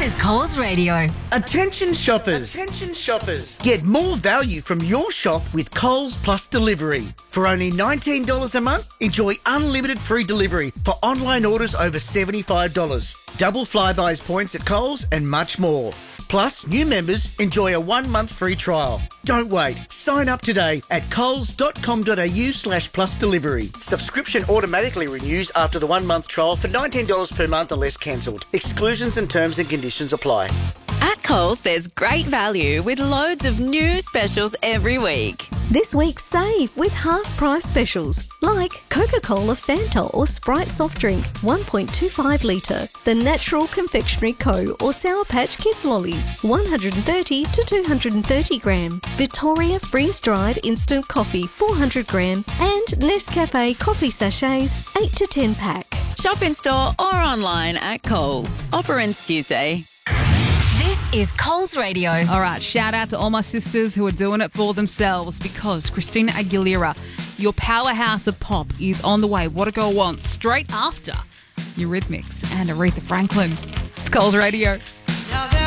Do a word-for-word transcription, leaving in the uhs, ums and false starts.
is Coles Radio. Attention shoppers. Attention shoppers. Get more value from your shop with Coles Plus Delivery. For only nineteen dollars a month, enjoy unlimited free delivery for online orders over seventy-five dollars. Double Flybuys points at Coles and much more. Plus, new members enjoy a one-month free trial. Don't wait. Sign up today at coles.com.au slash plus delivery. Subscription automatically renews after the one-month trial for nineteen dollars per month unless cancelled. Exclusions and terms and conditions apply. At Coles, there's great value with loads of new specials every week. This week, save with half-price specials like Coca-Cola, Fanta or Sprite soft drink, one point two five litre. The Natural Confectionery Co. or Sour Patch Kids lollies, one hundred thirty to two hundred thirty gram. Victoria freeze-dried instant coffee, four hundred gram. And Nescafe coffee sachets, eight to ten pack. Shop in store or online at Coles. Offer ends Tuesday. This is Coles Radio. All right, shout out to all my sisters who are doing it for themselves because Christina Aguilera, your powerhouse of pop, is on the way. What a Girl Wants straight after Eurythmics and Aretha Franklin. It's Coles Radio.